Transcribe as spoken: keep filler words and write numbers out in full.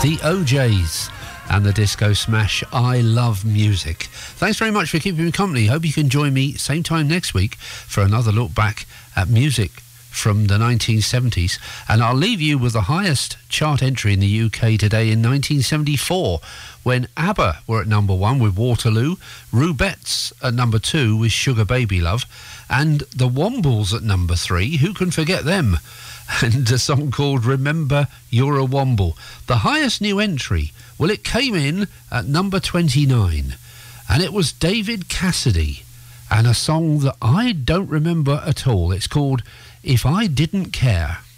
The O Js and the disco smash I Love Music. Thanks very much for keeping me company. Hope you can join me same time next week for another look back at music from the nineteen seventies. And I'll leave you with the highest chart entry in the U K today in nineteen seventy-four, when ABBA were at number one with Waterloo, Rubettes at number two with Sugar Baby Love, and the Wombles at number three. Who can forget them? And a song called Remember You're a Womble. The highest new entry, well, it came in at number twenty-nine, and it was David Cassidy and a song that I don't remember at all. It's called If I Didn't Care.